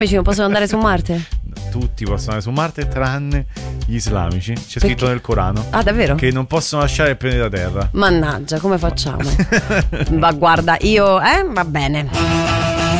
non possono andare su Marte? Tutti possono andare su Marte tranne gli islamici. C'è scritto nel Corano. Ah, davvero? Che non possono lasciare il pianeta Terra. Mannaggia, come facciamo? Ma guarda, io va bene.